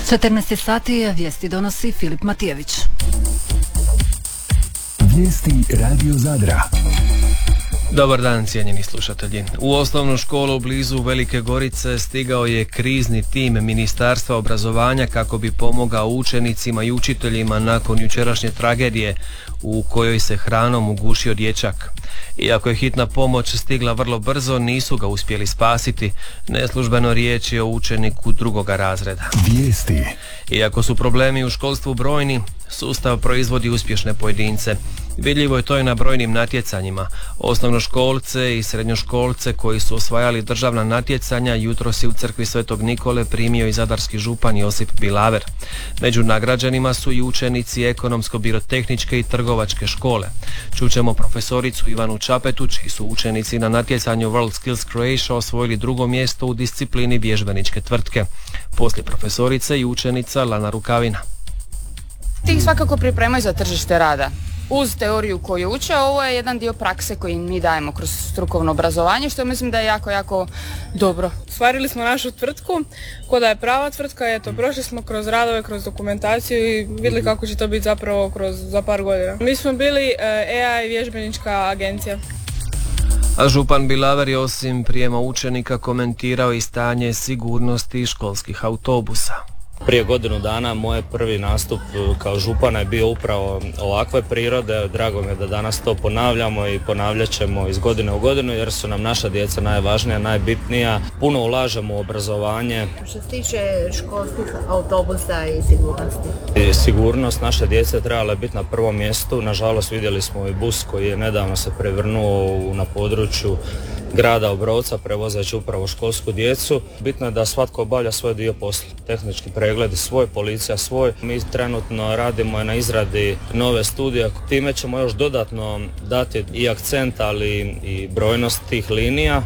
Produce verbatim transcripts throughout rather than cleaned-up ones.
četrnaest sati, vijesti donosi Filip Matijević. Vijesti Radio Zadra. Dobar dan, cijenjeni slušatelji. U osnovnu školu blizu Velike Gorice stigao je krizni tim Ministarstva obrazovanja kako bi pomogao učenicima i učiteljima nakon jučerašnje tragedije u kojoj se hranom ugušio dječak. Iako je hitna pomoć stigla vrlo brzo, nisu ga uspjeli spasiti. Neslužbeno riječ je o učeniku drugoga razreda. Vijesti. Iako su problemi u školstvu brojni, sustav proizvodi uspješne pojedince. Vidljivo je to i na brojnim natjecanjima. Osnovnoškolce i srednjoškolce koji su osvajali državna natjecanja jutros je u crkvi Svetog Nikole primio i zadarski župan Josip Bilaver. Među nagrađenima su i učenici ekonomsko-birotehničke i trgovačke škole. Čućemo profesoricu Ivanu Čapetu, čiji su učenici na natjecanju World Skills Croatia osvojili drugo mjesto u disciplini vježbeničke tvrtke. Poslije profesorice i učenica Lana Rukavina. Ti svakako pripremaju za tržište rada. Uz teoriju koju uče, ovo je jedan dio prakse koji mi dajemo kroz strukovno obrazovanje, što mislim da je jako, jako dobro. Stvarili smo našu tvrtku, ko da je prava tvrtka, eto, prošli smo kroz radove, kroz dokumentaciju i vidjeli kako će to biti zapravo kroz, za par godina. Mi smo bili E I vježbenička agencija. A župan Bilaver je osim prijema učenika komentirao i stanje sigurnosti školskih autobusa. Prije godinu dana moj prvi nastup kao župana je bio upravo ovakve prirode. Drago mi je da danas to ponavljamo i ponavljat ćemo iz godine u godinu jer su nam naša djeca najvažnija, najbitnija. Puno ulažemo u obrazovanje. Što se tiče školskih autobusa i sigurnosti? I sigurnost naše djece trebala je biti na prvom mjestu. Nažalost vidjeli smo i bus koji je nedavno se prevrnuo na području grada Obrovca prevozeći upravo školsku djecu. Bitno je da svatko obavlja svoj dio posla. Tehnički pregled svoj, policija svoj. Mi trenutno radimo na izradi nove studije. Time ćemo još dodatno dati i akcent, ali i brojnost tih linija.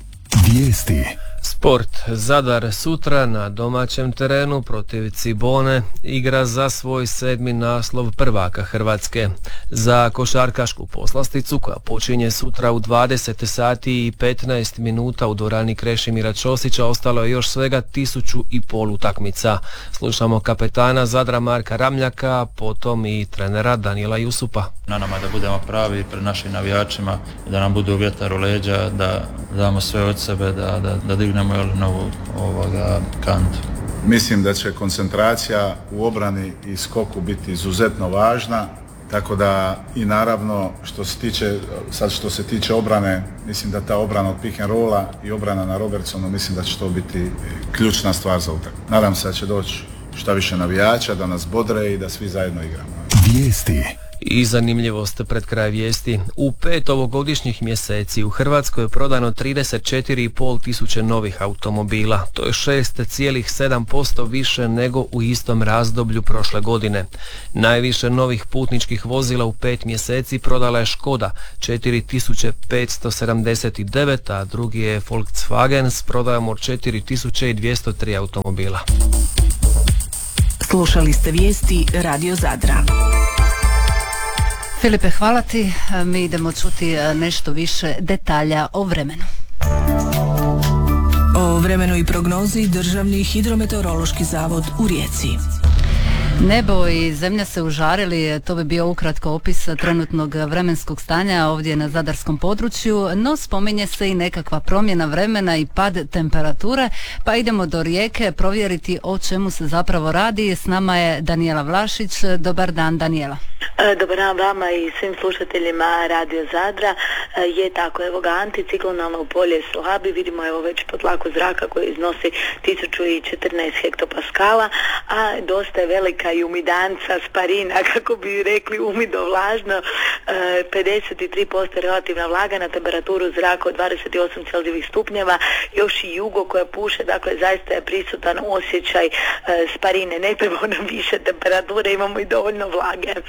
Vijesti. Sport. Zadar sutra na domaćem terenu protiv Cibone igra za svoj sedmi naslov prvaka Hrvatske. Za košarkašku poslasticu koja počinje sutra u dvadeset sati i petnaest minuta u dvorani Krešimira Ćosića ostalo je još svega tisuću i pol utakmica. Slušamo kapetana Zadra Marka Ramljaka, potom i trenera Danijela Jusupa. Na nama da budemo pravi pred našim navijačima, da nam budu vjetar u leđa, da damo sve od sebe, da, da, da dignemo novu ovoga kantu. Mislim da će koncentracija u obrani i skoku biti izuzetno važna, tako da i naravno što se tiče, sad što se tiče obrane, mislim da ta obrana od pick and rolla i obrana na Robertsonu, mislim da će to biti ključna stvar za utakmicu. Nadam se da će doći šta više navijača, da nas bodre i da svi zajedno igramo. Vijesti. I zanimljivost pred kraj vijesti. U pet ovogodišnjih mjeseci u Hrvatskoj je prodano trideset četiri i pol tisuće novih automobila. To je šest zarez sedam posto više nego u istom razdoblju prošle godine. Najviše novih putničkih vozila u pet mjeseci prodala je Škoda, četiri tisuće petsto sedamdeset devet, a drugi je Volkswagen s prodajom od četiri tisuće dvjesto tri automobila. Slušali ste vijesti Radio Zadra. Filipe, hvala ti. Mi idemo čuti nešto više detalja o vremenu. O vremenu i prognozi Državni hidrometeorološki zavod u Rijeci. Nebo i zemlja se užarili, to bi bio ukratko opis trenutnog vremenskog stanja ovdje na zadarskom području, no spominje se i nekakva promjena vremena i pad temperature, pa idemo do Rijeke provjeriti o čemu se zapravo radi. S nama je Danijela Vlašić. Dobar dan, Danijela. Dobar dan vama i svim slušateljima Radio Zadra. Je tako, evo ga, anticiklonalno polje slabi, vidimo evo već potlaku zraka koji iznosi tisuću četrnaest hektopaskala, a dosta je velika i umidanca, sparina, kako bi rekli, umido vlažno, pedeset tri posto relativna vlaga, na temperaturu zraka od dvadeset osam celzijevih stupnjeva, još i jugo koja puše, dakle zaista je prisutan osjećaj sparine, ne treba nam više temperature, imamo i dovoljno vlage.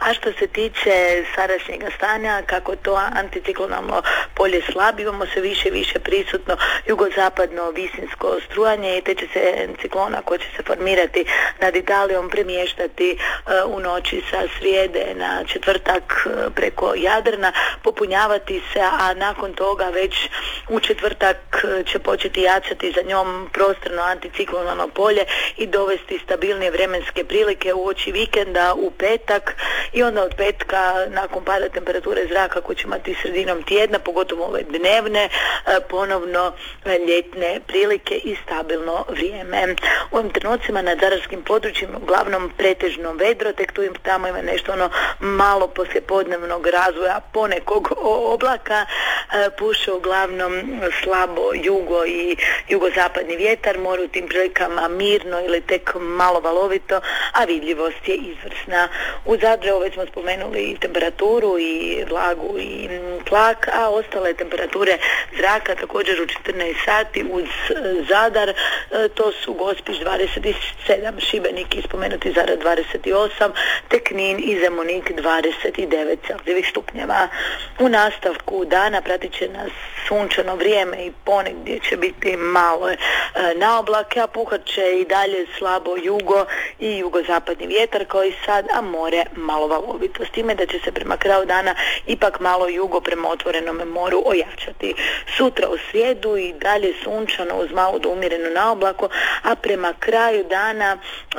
A što se tiče sadašnjega stanja, kako to anticiklonalno polje slabi, imamo sve više i više prisutno jugozapadno visinsko strujanje i te će se ciklona koja će se formirati nad Italijom premještati uh, u noći sa srijede na četvrtak uh, preko Jadrana, popunjavati se, a nakon toga već u četvrtak uh, će početi jačati za njom prostorno anticiklonalno polje i dovesti stabilnije vremenske prilike uoči vikenda u petak i onda od petka nakon pada temperature zraka koji će imati sredinom tjedna, pogotovo ove dnevne, ponovno ljetne prilike i stabilno vrijeme. U ovim trenucima na zadarskim područjima uglavnom pretežno vedro, tek tu im tamo ima nešto ono malo poslijepodnevnog razvoja ponekog oblaka, puše uglavnom slabo jugo i jugozapadni vjetar, more u tim prilikama mirno ili tek malo valovito, a vidljivost je izvrsna. U Zadru već smo spomenuli i temperaturu i vlagu i tlak, a ostale temperature zraka također u četrnaest sati uz Zadar, to su Gospić dvadeset sedam, Šibenik i spomenuti Zadar dvadeset osam, te Knin i Zemunik dvadeset devet celzijevih stupnjeva. U nastavku dana pratit će nas sunčano vrijeme i ponegdje će biti malo na oblake, a puhat će i dalje slabo jugo i jugozapadni vjetar kao i sad, a more malo valovito. S time da će se prema kraju dana ipak malo jugo prema otvorenom moru ojačati. Sutra u srijedu i dalje sunčano uz malo do umjereno na oblako, a prema kraju dana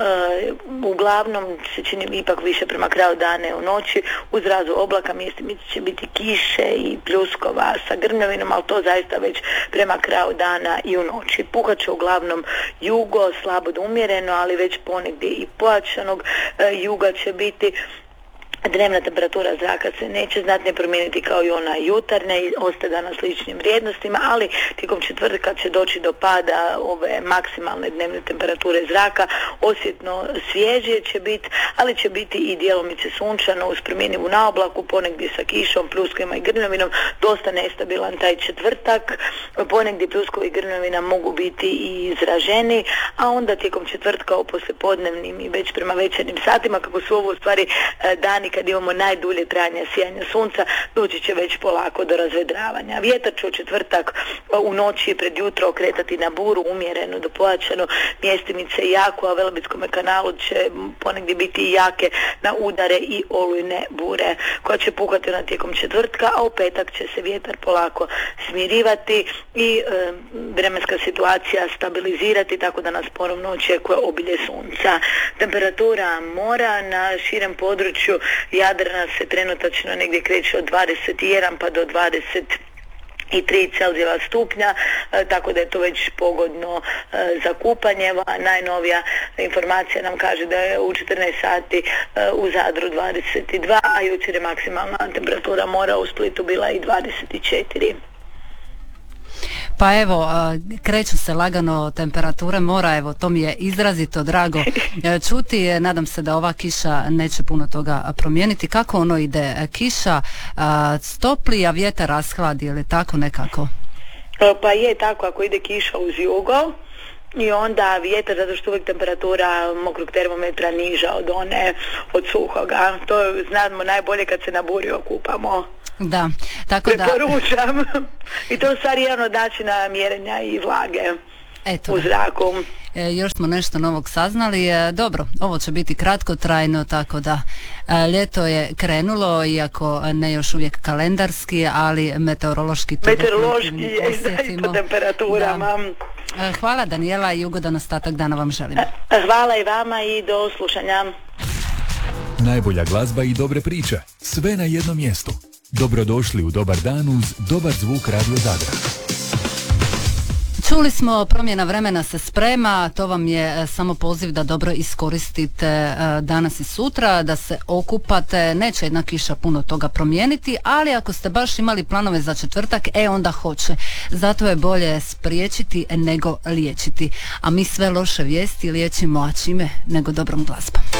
e, uglavnom se čini ipak više prema kraju dana u noći uz razu oblaka mjestimice će biti kiše i pljuskova sa grmljavinom, ali to zaista već prema kraju dana i u noći. Puhat će uglavnom jugo, slabo do umjereno, ali već ponegdje i pojačanog e, juga će biti. Dnevna temperatura zraka se neće znatno promijeniti kao i ona jutarnja i ostaje danas sličnim vrijednostima, ali tijekom četvrtka će doći do pada ove maksimalne dnevne temperature zraka, osjetno svježije će biti, ali će biti i djelomice sunčano uz promjenivu na oblaku, ponegdje sa kišom, pljuskovima i grmljavinom, dosta nestabilan taj četvrtak, ponegdje pljuskovi i grmljavina mogu biti i izraženi, a onda tijekom četvrtka u poslijepodnevnim i već prema večernjim satima, kako su ovo u stvari dani kad imamo najdulje trajanje sijanja sunca, doći će već polako do razvedravanja. Vjetar će u četvrtak u noći pred jutro okretati na buru, umjereno do pojačano, mjestimice jako, a Velebitskom kanalu će ponegdje biti jake na udare i olujne bure, koja će puhati na tijekom četvrtka, a u petak će se vjetar polako smirivati i e, vremenska situacija stabilizirati, tako da nas ponovno očekuje obilje sunca. Temperatura mora na širem području Jadrana se trenutačno negdje kreće od dvadeset jedan pa do dvadeset i tri Celzijeva stupnja, e, tako da je to već pogodno e, za kupanje. Najnovija informacija nam kaže da je u četrnaest sati e, u Zadru dvadeset dva, a jučer je maksimalna temperatura mora u Splitu bila i dvadeset četiri. Pa evo, kreću se lagano temperature mora, evo to mi je izrazito drago čuti. Nadam se da ova kiša neće puno toga promijeniti. Kako ono ide? Kiša stopli, a vjetar rashladi, ili tako nekako? Pa je tako, ako ide kiša uz jugo i onda vjetar, zato što uvijek temperatura mokrog termometra niža od one od suhoga. To znamo najbolje kad se na buri okupamo. Da, tako da... Preporučam. I to je stvari jedan od načina mjerenja i vlage Eto, u zraku. E, još smo nešto novog saznali. E, dobro, ovo će biti kratkotrajno, tako da e, ljeto je krenulo, iako ne još uvijek kalendarski, ali meteorološki to meteorološki je zaista temperaturama. Da. E, hvala Danijela i ugodan ostatak dana vam želim. Hvala i vama i do slušanja. Najbolja glazba i dobre priče, sve na jednom mjestu. Dobrodošli u Dobar dan uz dobar zvuk Radio Zadra. Čuli smo, promjena vremena se sprema, to vam je samo poziv da dobro iskoristite danas i sutra, da se okupate. Neće jedna kiša puno toga promijeniti, ali ako ste baš imali planove za četvrtak, e onda hoće. Zato je bolje spriječiti nego liječiti. A mi sve loše vijesti liječimo, a čime nego dobrom glazbom.